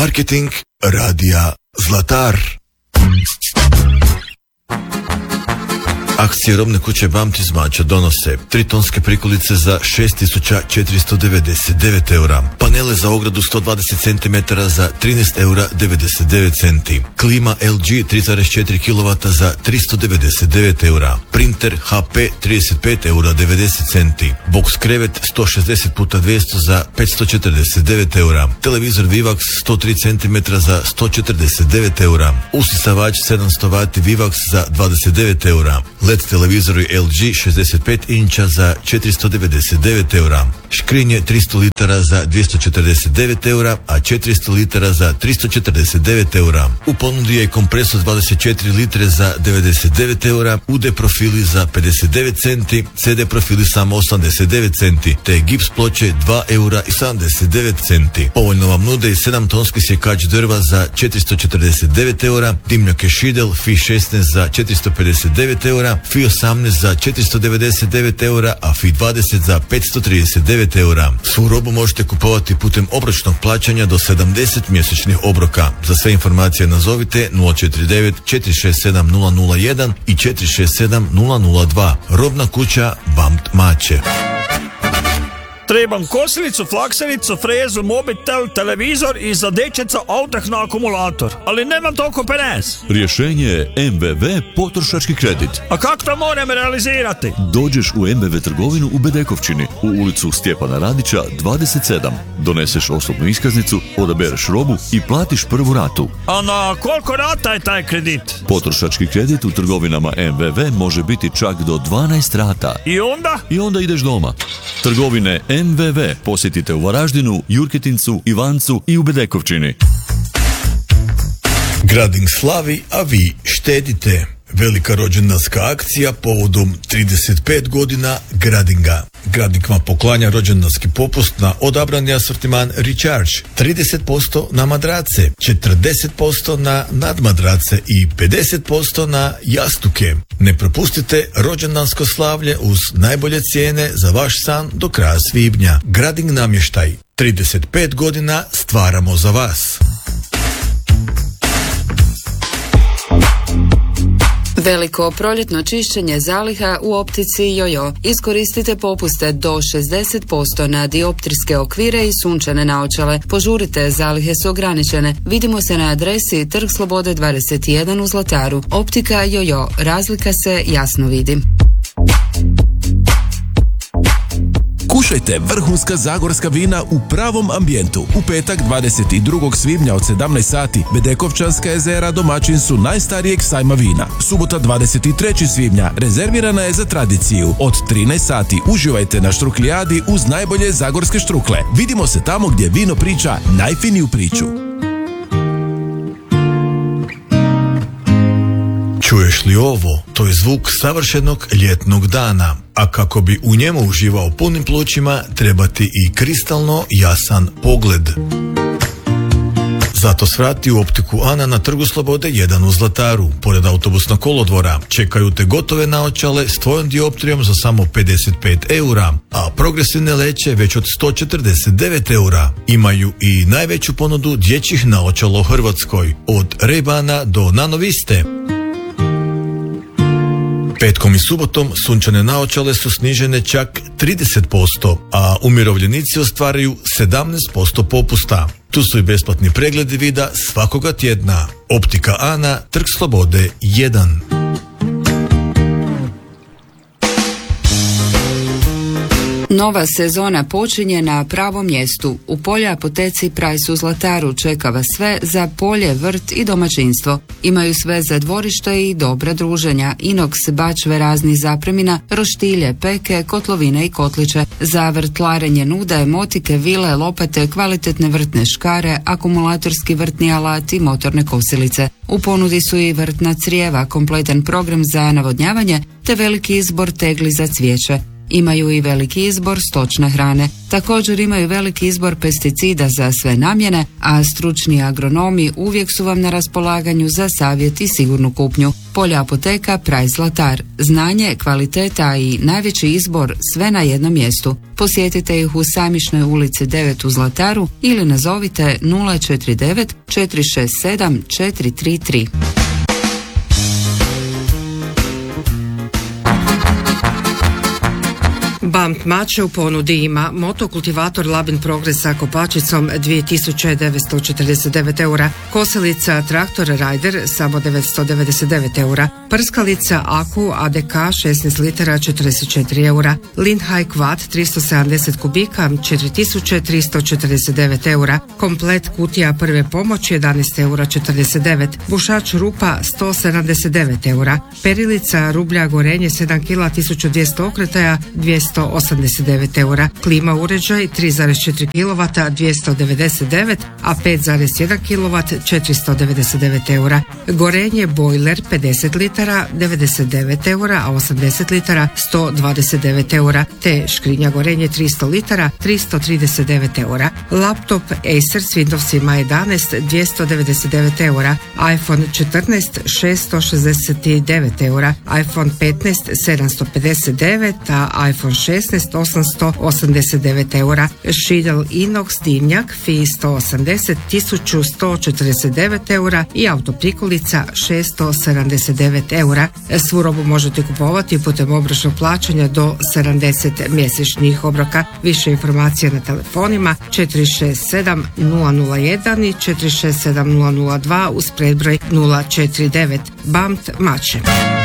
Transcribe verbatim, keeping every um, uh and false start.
Marketing radija Zlatar. Akcije robne kuće Bamt iz Mača donose tri tonske prikolice za šest tisuća četiristo devedeset devet eura, panele za ogradu sto dvadeset centimetara za trinaest eura devedeset devet centi, klima L G tri zarez četiri kilovata za tristo devedeset devet eura, printer H P trideset pet eura devedeset centi, box krevet sto šezdeset puta dvjesto za petsto četrdeset devet eura, televizor Vivax sto tri centimetra za sto četrdeset devet eura, usisavač sedamsto vati Vivax za dvadeset devet eura, L E D televizori L G šezdeset pet inča za četiristo devedeset devet eura, škrinje tristo litara za dvjesto četrdeset devet eura, a četiristo litara za tristo četrdeset devet eura. U ponudi je kompresor dvadeset četiri litre za devedeset devet eura, U D profili za pedeset devet centi, C D profili samo osamdeset devet centi, te gips ploče dva eura i sedamdeset devet centi. Povoljno vam nude i sedam tonski sjekač drva za četiristo četrdeset devet eura, dimnjake Šidel F I šesnaest za četiristo pedeset devet eura, F I osamnaest za četiristo devedeset devet eura, a F I dvadeset za petsto trideset devet eura. Svu robu možete kupovati putem obročnog plaćanja do sedamdeset mjesečnih obroka. Za sve informacije nazovite nula četiri devet četiri šest sedam nula nula jedan i četiri šest sedam nula nula dva. Robna kuća Bamt Mače. Trebam kosilicu, flaksericu, frezu, mobitel, televizor i za dečeca autah na akumulator. Ali nemam toliko penes. Rješenje je M V V potrošački kredit. A kako to moram realizirati? Dođeš u M V V trgovinu u Bedekovčini, u ulicu Stjepana Radića dvadeset sedam. Doneseš osobnu iskaznicu, odabereš robu i platiš prvu ratu. A na koliko rata je taj kredit? Potrošački kredit u trgovinama M V V može biti čak do dvanaest rata. I onda? I onda ideš doma. Trgovine M V V posjetite u Varaždinu, Jurketincu, Ivancu i u Bedekovčini. Grading slavi, a vi štedite. Velika rođendanska akcija povodom trideset pet godina Gradinga. Grading vam poklanja rođendanski popust na odabrani asortiman Recharge, trideset posto na madrace, četrdeset posto na nadmadrace i pedeset posto na jastuke. Ne propustite rođendansko slavlje uz najbolje cijene za vaš san do kraja svibnja. Grading namještaj. trideset pet godina stvaramo za vas. Veliko proljetno čišćenje zaliha u optici Jojo. Iskoristite popuste do šezdeset posto na dioptrijske okvire i sunčane naočale. Požurite, zalihe su ograničene. Vidimo se na adresi Trg Slobode dvadeset jedan u Zlataru. Optika Jojo. Razlika se jasno vidi. Kušajte vrhunska zagorska vina u pravom ambijentu. U petak dvadeset drugog svibnja od sedamnaest sati Bedekovčanska jezera domaćin su najstarijeg sajma vina. Subota dvadeset trećeg svibnja rezervirana je za tradiciju. Od trinaest sati uživajte na štruklijadi uz najbolje zagorske štrukle. Vidimo se tamo gdje vino priča najfiniju priču. Čuješ li ovo? To je zvuk savršenog ljetnog dana. A kako bi u njemu uživao punim plućima, treba ti i kristalno jasan pogled. Zato svrati u optiku Ana na Trgu Slobode jedan u Zlataru. Pored autobusnog kolodvora čekaju te gotove naočale s tvojom dioptrijom za samo pedeset pet eura, a progresivne leće već od sto četrdeset devet eura. Imaju i najveću ponudu dječjih naočala u Hrvatskoj, od Ray-Bana do Nanoviste. Petkom i subotom sunčane naočale su snižene čak trideset posto, a umirovljenici ostvaraju sedamnaest posto popusta. Tu su i besplatni pregledi vida svakoga tjedna. Optika Ana, Trg Slobode jedan. Nova sezona počinje na pravom mjestu. U Polje apoteci Price u Zlataru čeka vas sve za polje, vrt i domaćinstvo. Imaju sve za dvorište i dobra druženja, inoks, bačve raznih zapremina, roštilje, peke, kotlovine i kotliće. Za vrtlarenje nude, motike, vile, lopate, kvalitetne vrtne škare, akumulatorski vrtni alat i motorne kosilice. U ponudi su i vrtna crijeva, kompletan program za navodnjavanje te veliki izbor tegli za cvijeće. Imaju i veliki izbor stočne hrane. Također imaju veliki izbor pesticida za sve namjene, a stručni agronomi uvijek su vam na raspolaganju za savjet i sigurnu kupnju. Polja apoteka Praj Zlatar. Znanje, kvaliteta i najveći izbor sve na jednom mjestu. Posjetite ih u Samišnoj ulici devet u Zlataru ili nazovite nula četiri devet četiri šest sedam četiri tri tri. Bamt Mače u ponudi ima motokultivator Labin Progress sa kopačicom dvije tisuće devetsto četrdeset devet eura, kosilica Traktor Rider samo devetsto devedeset devet eura, prskalica Aku A D K šesnaest litara četrdeset četiri eura, Lindhaj Quad tristo sedamdeset kubika četiri tisuće tristo četrdeset devet eura, komplet kutija prve pomoći jedanaest eura četrdeset devet, bušač rupa sto sedamdeset devet eura, perilica rublja gorenje sedam kila tisuću dvjesto okretaja dvjesto osamdeset devet eura, klima uređaj tri zarez četiri kilovata dvjesto devedeset devet, a pet zarez jedan kilovat četiristo devedeset devet eura, gorenje bojler pedeset litara devedeset devet eura, a osamdeset litara sto dvadeset devet eura, te škrinja gorenje tristo litara tristo trideset devet eura, laptop Acer s Windowsima jedanaest dvjesto devedeset devet eura, iPhone četrnaest šesto šezdeset devet eura, iPhone petnaest sedamsto pedeset devet, a iPhone šesnaest osamsto osamdeset devet eura, šidel inox dimnjak Fi sto osamdeset tisuću sto četrdeset devet eura i autoprikolica šesto sedamdeset devet eura. Svu robu možete kupovati putem obročnog plaćanja do sedamdeset mjesečnih obroka. Više informacija na telefonima četiri šest sedam nula nula jedan i četiri šest sedam nula nula dva uz predbroj nula četiri devet. Bamt Mače.